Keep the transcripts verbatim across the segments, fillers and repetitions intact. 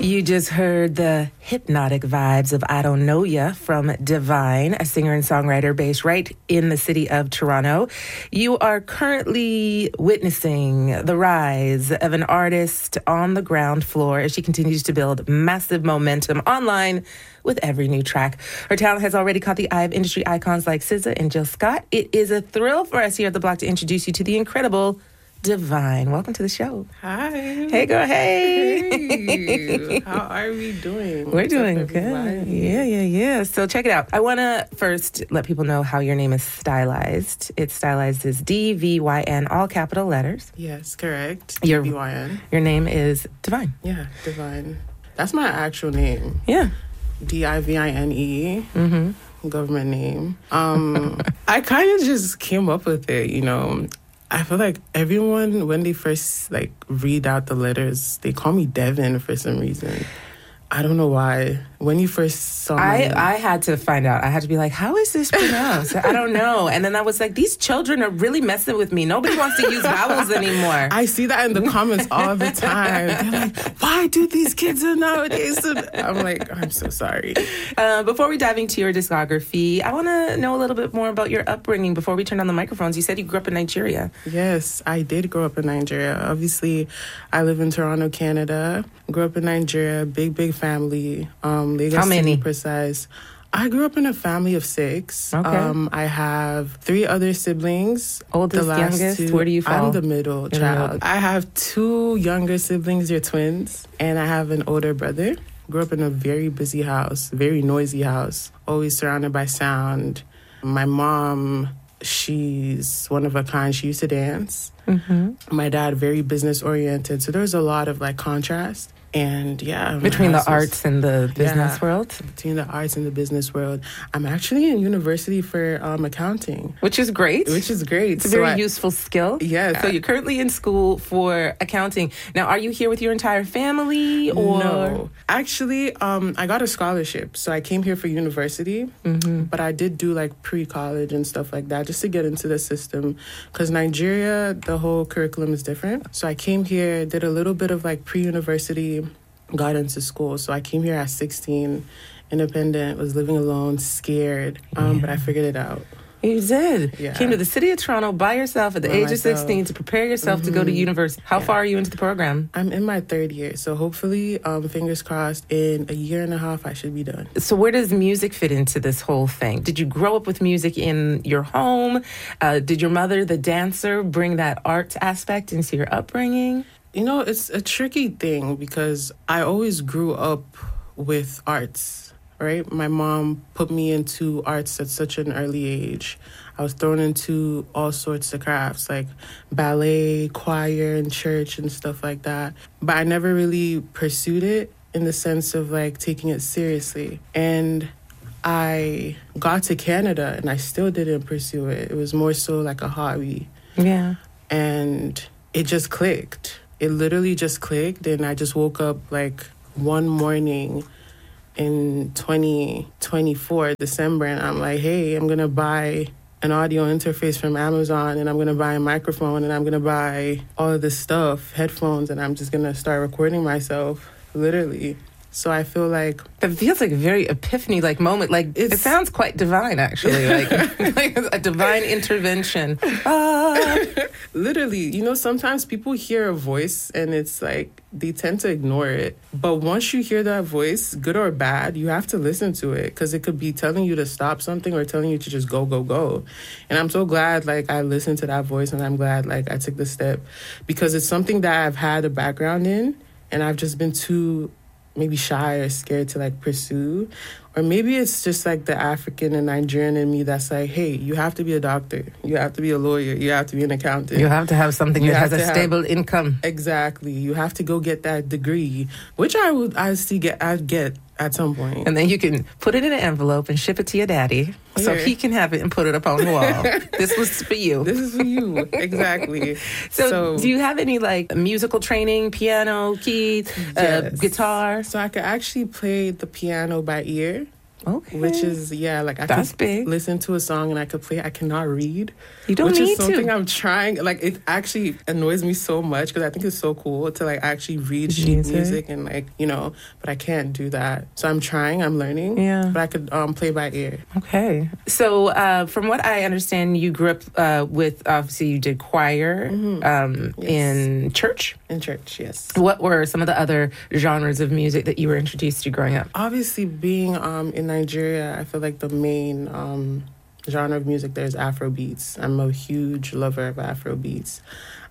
You just heard the hypnotic vibes of I Don't Know Ya from Divine, a singer and songwriter based right in the city of Toronto. You are currently witnessing the rise of an artist on the ground floor as she continues to build massive momentum online with every new track. Her talent has already caught the eye of industry icons like S Z A and Jill Scott. It is a thrill for us here at The Block to introduce you to the incredible Divine. Welcome to the show. Hi. Hey, girl. Hey. Hey. How are we doing? We're What's doing up, good. everybody? Yeah, yeah, yeah. So check it out. I want to first let people know how your name is stylized. It's stylized as D V Y N, all capital letters. Yes, correct. Your- D V Y N. Your name is Divine. Yeah, Divine. That's my actual name. Yeah. D I V I N E. Mm-hmm. Government name. Um, I kind of just came up with it, you know. I feel like everyone, when they first like read out the letters, they call me Devin for some reason. I don't know why. When you first saw I, me, I had to find out. I had to be like, how is this pronounced? I don't know. And then I was like, these children are really messing with me. Nobody wants to use vowels anymore. I see that in the comments all the time. They're like, why do these kids nowadays? I'm like, I'm so sorry. Uh, before we dive into your discography, I want to know a little bit more about your upbringing before we turn on the microphones. You said you grew up in Nigeria. Yes, I did grow up in Nigeria. Obviously, I live in Toronto, Canada. Grew up in Nigeria, big, big family. Um, Lagos How many? To be precise. I grew up in a family of six. Okay. Um, I have three other siblings. Oldest, The last youngest? two- Where do you fall? I'm the middle the child. middle. I have two younger siblings, they're twins, and I have an older brother. Grew up in a very busy house, very noisy house, always surrounded by sound. My mom, she's one of a kind. She used to dance. Mm-hmm. My dad, very business oriented. So there was a lot of like contrast. And yeah. my Between the house was- arts and the business Yeah. world, Between the arts and the business world. I'm actually in university for um, accounting, which is great. which is great. It's a So very I- useful skill. Yeah. So you're currently in school for accounting. Now, are you here with your entire family or? No. Actually, um, I got a scholarship. So I came here for university, Mm-hmm. but I did do like pre-college and stuff like that just to get into the system. Because Nigeria, the whole curriculum is different. So I came here, did a little bit of like pre-university, got into school. So I came here at sixteen, independent, was living alone, scared, um, but I figured it out. You did. Yeah. Came to the city of Toronto by yourself at the By age myself. of sixteen to prepare yourself to go to university. How Yeah. far are you into the program? I'm in my third year, so hopefully, um, fingers crossed, in a year and a half, I should be done. So where does music fit into this whole thing? Did you grow up with music in your home? Uh, did your mother, the dancer, bring that art aspect into your upbringing? You know, it's a tricky thing because I always grew up with arts, right? My mom put me into arts at such an early age. I was thrown into all sorts of crafts like ballet, choir, and church and stuff like that. But I never really pursued it in the sense of like taking it seriously. And I got to Canada and I still didn't pursue it. It was more so like a hobby. Yeah. And it just clicked. It literally just clicked, and I just woke up like one morning in twenty twenty-four, December, and I'm like, hey, I'm gonna buy an audio interface from Amazon, and I'm gonna buy a microphone, and I'm gonna buy all of this stuff, headphones, and I'm just gonna start recording myself, literally. So I feel like That feels like a very epiphany-like moment. Like, it It's- sounds quite divine, actually. Like, like a divine intervention. Ah. literally, you know, sometimes people hear a voice and it's like they tend to ignore it. But once you hear that voice, good or bad, you have to listen to it because it could be telling you to stop something or telling you to just go, go, go. And I'm so glad, like, I listened to that voice, and I'm glad, like, I took the step because it's something that I've had a background in, and I've just been too maybe shy or scared to like pursue. Or maybe it's just like the African and Nigerian in me that's like, hey, you have to be a doctor, you have to be a lawyer, you have to be an accountant. You have to have something You that have has a to have- stable income. Exactly. You have to go get that degree, which I would I see get I'd get at some point. And then you can put it in an envelope and ship it to your daddy so Here. he can have it and put it up on the wall. This was for you. This is for you. Exactly. So, do you have any like musical training, piano, keys, uh, Yes. guitar? So I could actually play the piano by ear. Okay. Which is, yeah, like I That's could big. listen to a song and I could play. I cannot read. You don't which need is something to. I'm trying. Like, it actually annoys me so much because I think it's so cool to, like, actually read sheet Music. music and, like, you know, but I can't do that. So I'm trying. I'm learning. Yeah. But I could um, play by ear. Okay. So uh, from what I understand, you grew up uh, with, obviously, you did choir Mm-hmm. um, Yes. in church. In church, yes. What were some of the other genres of music that you were introduced to growing up? Obviously, being um, in Nigeria, I feel like the main um, genre of music there is Afro beats. I'm a huge lover of Afro beats.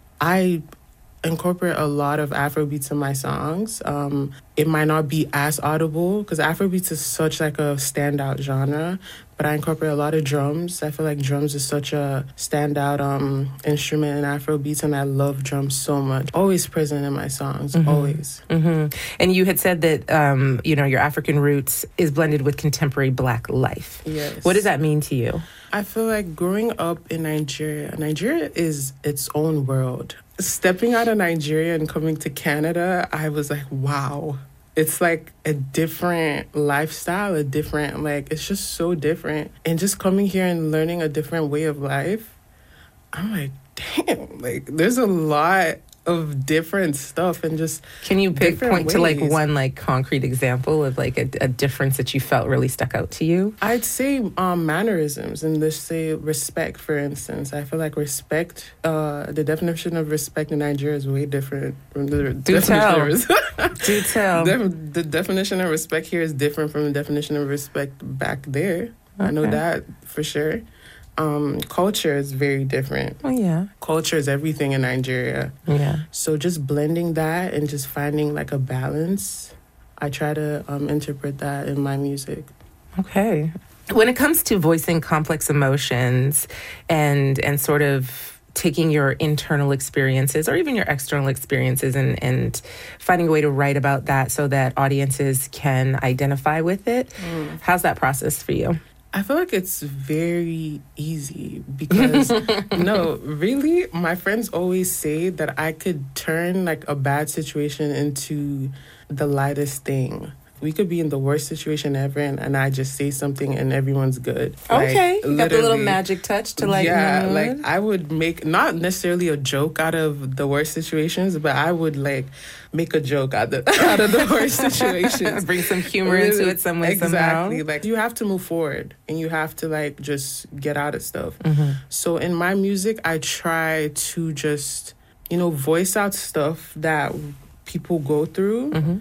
I incorporate a lot of Afro beats in my songs. Um, it might not be as audible because Afro beats is such like a standout genre, but I incorporate a lot of drums. I feel like drums is such a standout um, instrument in Afro beats, and I love drums so much. Always present in my songs, Mm-hmm. always. Mm-hmm. And you had said that, um, you know, your African roots is blended with contemporary Black life. Yes. What does that mean to you? I feel like growing up in Nigeria, Nigeria is its own world. Stepping out of Nigeria and coming to Canada, I was like, wow. It's like a different lifestyle, a different, like, it's just so different. And just coming here and learning a different way of life, I'm like, damn, like, there's a lot of different stuff and just Can you pick, different point to like ways. one like concrete example of like a, a difference that you felt really stuck out to you? I'd say um, mannerisms and let's say respect, for instance. I feel like respect, uh, the definition of respect in Nigeria is way different from the Do definition tell. of respect. Do tell. Def- the definition of respect here is different from the definition of respect back there. I know Okay. that for sure. Um, culture is very different. Oh, yeah. Culture is everything in Nigeria. Yeah. So just blending that and just finding like a balance, I try to um, interpret that in my music. Okay. When it comes to voicing complex emotions and and sort of taking your internal experiences or even your external experiences and, and finding a way to write about that so that audiences can identify with it, Mm. how's that process for you? I feel like it's very easy because, no, really, my friends always say that I could turn like a bad situation into the lightest thing. We could be in the worst situation ever, and, and I just say something and everyone's good. Okay. Like, You got the little literally. magic touch to like, yeah, mood. like I would make not necessarily a joke out of the worst situations, but I would like make a joke out of out of the worst situations. Bring some humor into it some way, exactly. somehow. Like you have to move forward and you have to like just get out of stuff. Mm-hmm. So in my music, I try to just you know voice out stuff that people go through. Mm-hmm.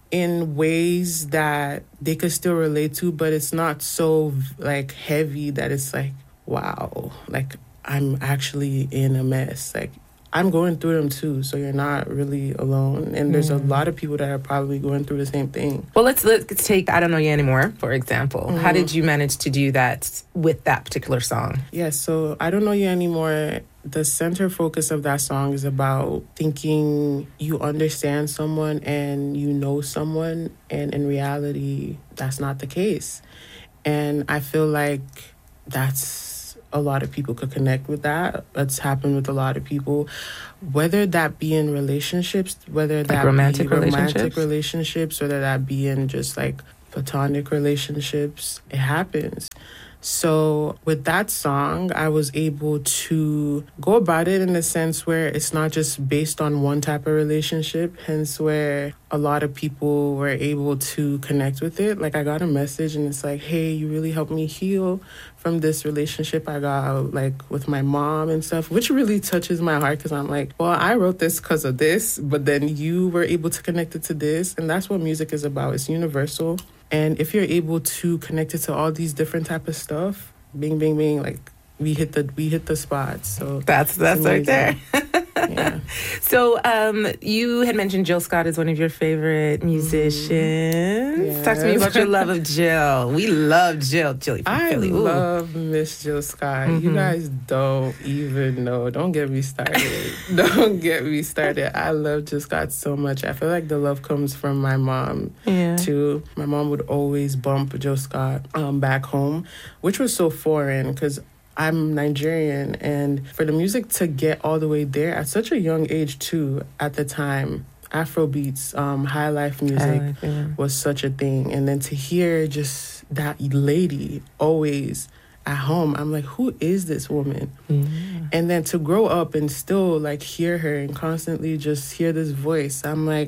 In ways that they could still relate to, but it's not so like heavy that it's like, wow, like I'm actually in a mess. Like I'm going through them too, so you're not really alone. And there's a lot of people that are probably going through the same thing. Well, let's let's take I Don't Know You Anymore, for example. How Mhm. did you manage to do that with that particular song? Yeah, so I Don't Know You Anymore. The center focus of that song is about thinking you understand someone and you know someone, and in reality, that's not the case. And I feel like that's a lot of people could connect with that. That's happened with a lot of people, whether that be in relationships, whether that romantic be romantic relationships? relationships, whether that be in just like platonic relationships. It happens. So with that song, I was able to go about it in a sense where it's not just based on one type of relationship, hence where a lot of people were able to connect with it. Like I got a message and it's like, hey, you really helped me heal from this relationship I got like with my mom and stuff, which really touches my heart because I'm like, well, I wrote this because of this, but then you were able to connect it to this. And that's what music is about. It's universal. And if you're able to connect it to all these different type of stuff, bing, bing, bing, like we hit the we hit the spots. So That's that's it's right there. amazing. Yeah. So um, you had mentioned Jill Scott is one of your favorite musicians. Talk to me Yes. about your love of Jill. We love Jill. Jill from I Philly. Ooh. love Miss Jill Scott. Mhm. You guys don't even know. Don't get me started. Don't get me started. I love Jill Scott so much. I feel like the love comes from my mom Yeah. too. My mom would always bump Jill Scott um, back home, which was so foreign because I'm Nigerian, and for the music to get all the way there at such a young age too, at the time, Afro beats, um, high life music I like it. was such a thing. And then to hear just that lady always at home. I'm like, who is this woman? Mm-hmm. And then to grow up and still like hear her and constantly just hear this voice, I'm like,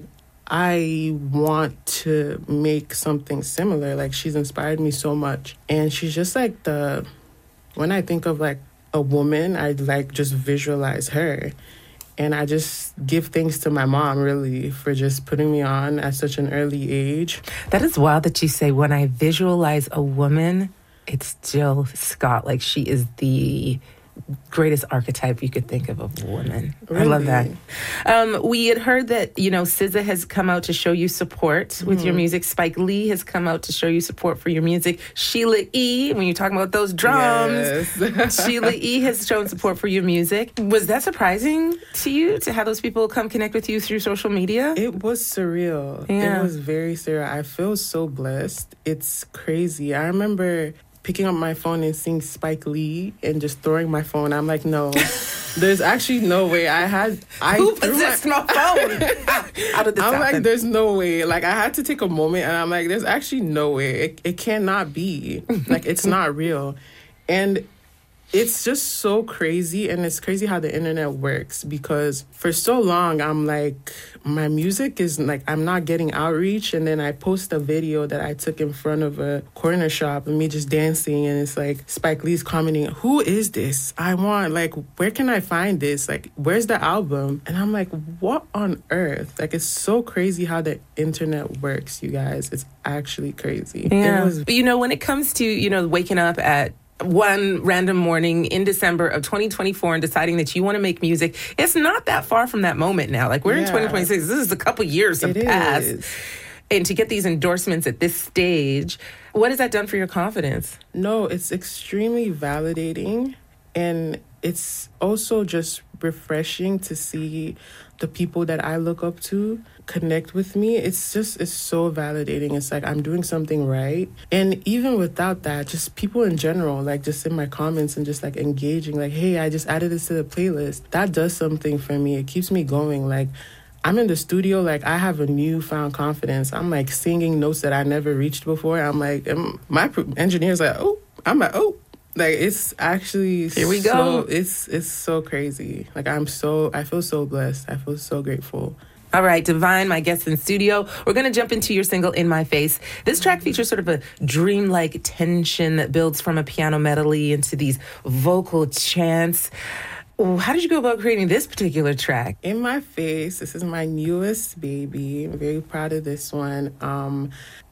I want to make something similar. Like, she's inspired me so much. And she's just like the, when I think of like a woman, I like just visualize her. And I just give thanks to my mom, really, for just putting me on at such an early age. That is wild that you say, when I visualize a woman, it's Jill Scott. Like, she is the greatest archetype you could think of of a woman. Really? I love that. Um, we had heard that, you know, S Z A has come out to show you support mm-hmm. with your music. Spike Lee has come out to show you support for your music. Sheila E., when you're talking about those drums, yes. Sheila E. has shown support for your music. Was that surprising to you to have those people come connect with you through social media? It was surreal. Yeah. It was very surreal. I feel so blessed. It's crazy. I remember picking up my phone and seeing Spike Lee and just throwing my phone. I'm like, no, there's actually no way. I had... I Who possessed my, my phone? How did this I'm happen? like, there's no way. Like, I had to take a moment and I'm like, there's actually no way. It, it cannot be. Like, it's not real. And it's just so crazy, and it's crazy how the internet works, because for so long I'm like, my music is like, I'm not getting outreach, and then I post a video that I took in front of a corner shop and me just dancing, and it's like Spike Lee's commenting, who is this? I want, like, where can I find this? Like, where's the album? And I'm like, what on earth? Like, it's so crazy how the internet works, you guys. It's actually crazy. Yeah. It was- but you know, when it comes to, you know, waking up at one random morning in December of twenty twenty-four and deciding that you want to make music, it's not that far from that moment now. Like, we're yeah. in twenty twenty-six. This is a couple years have it passed. Is. And to get these endorsements at this stage, what has that done for your confidence? No, it's extremely validating. And it's also just refreshing to see the people that I look up to connect with me. It's just, it's so validating. It's like I'm doing something right. And even without that, just people in general, like just in my comments and just like engaging, like, hey, I just added this to the playlist. That does something for me. It keeps me going. Like, I'm in the studio, like, I have a newfound confidence. I'm like singing notes that I never reached before. I'm like, and my engineer's like, oh, I'm like, oh. Like, it's actually Here we so, go. It's it's so crazy. Like, I'm so, I feel so blessed. I feel so grateful. All right, Divine, my guest in studio. We're going to jump into your single, In My Face. This track features sort of a dreamlike tension that builds from a piano medley into these vocal chants. How did you go about creating this particular track? In My Face, this is my newest baby. I'm very proud of this one. Um,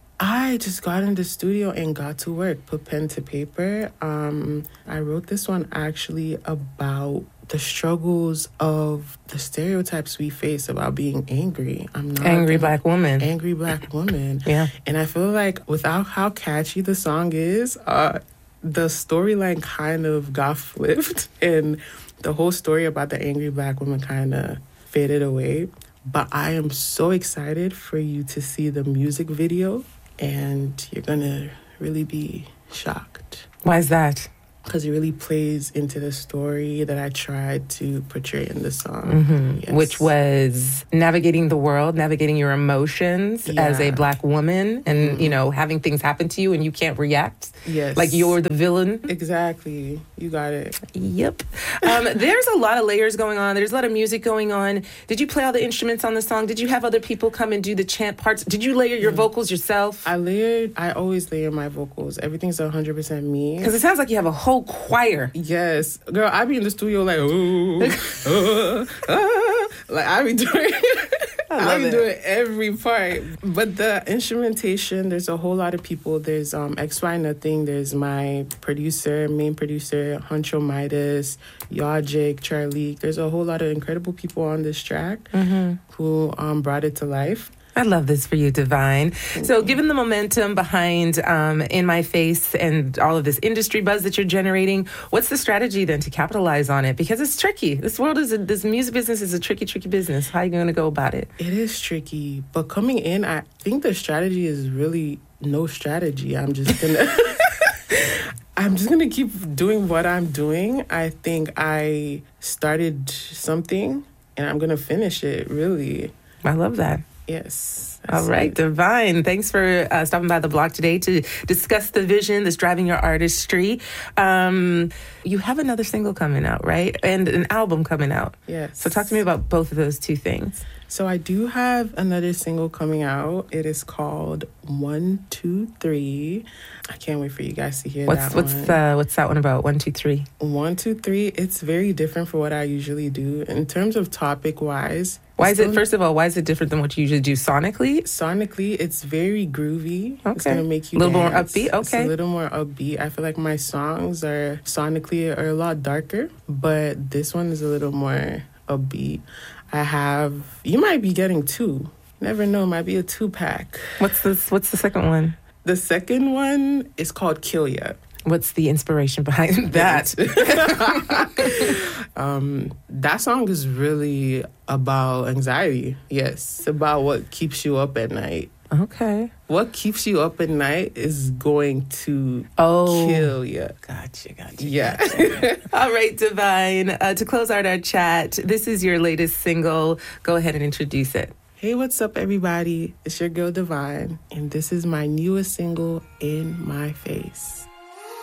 I just got in the studio and got to work, put pen to paper. Um, I wrote this one actually about the struggles of the stereotypes we face about being angry. I'm not Angry black woman. Angry black woman. Yeah. And I feel like without how catchy the song is, uh, the storyline kind of got flipped, and the whole story about the angry black woman kind of faded away. But I am so excited for you to see the music video, and you're going to really be shocked. Why is that? Because it really plays into the story that I tried to portray in the song. Mm-hmm. Yes. Which was navigating the world, navigating your emotions Yeah. as a black woman, and, Mm-hmm. you know, having things happen to you and you can't react. Yes. Like you're the villain. Exactly. You got it. Yep. Um, there's a lot of layers going on. There's a lot of music going on. Did you play all the instruments on the song? Did you have other people come and do the chant parts? Did you layer your Mm-hmm. vocals yourself? I layered, I always layer my vocals. Everything's one hundred percent me. Because it sounds like you have a whole choir. Yes. Girl, I be in the studio like, ooh, uh, uh, like I be doing, I, love be it. doing every part. But the instrumentation, there's a whole lot of people. There's um X Y Nothing. There's my producer, main producer, Huncho Midas, Yaw Jake, Charlie. There's a whole lot of incredible people on this track Mm-hmm. who um brought it to life. I love this for you, Divine. So given the momentum behind um, In My Face and all of this industry buzz that you're generating, what's the strategy then to capitalize on it? Because it's tricky. This world is, a, this music business is a tricky, tricky business. How are you going to go about it? It is tricky, but coming in, I think the strategy is really no strategy. I'm just gonna, I'm just gonna keep doing what I'm doing. I think I started something, and I'm gonna finish it. Really, I love that. Yes. All right, it. Divine. Thanks for uh, stopping by the block today to discuss the vision that's driving your artistry. Um, you have another single coming out, right? And an album coming out. Yes. So talk to me about both of those two things. So I do have another single coming out. It is called One, Two, Three. I can't wait for you guys to hear what's, that what's, one. Uh, what's that one about? One, two, three. One, two, three. It's very different from what I usually do in terms of topic wise. Why is it, first of all, why is it different than what you usually do sonically? Sonically, it's very groovy. Okay. It's going to make you a little dance. more upbeat. Okay. It's a little more upbeat. I feel like my songs are sonically are a lot darker, but this one is a little more upbeat. I have, you might be getting two. Never know, might be a two pack. What's this? What's the second one? The second one is called Kill Ya. What's the inspiration behind that? um, that song is really about anxiety. Yes, about what keeps you up at night. Okay. What keeps you up at night is going to oh, kill you. Gotcha, gotcha. Yeah. Gotcha. All right, Divine. Uh, to close out our chat, this is your latest single. Go ahead and introduce it. Hey, what's up, everybody? It's your girl, Divine, and this is my newest single, In My Face.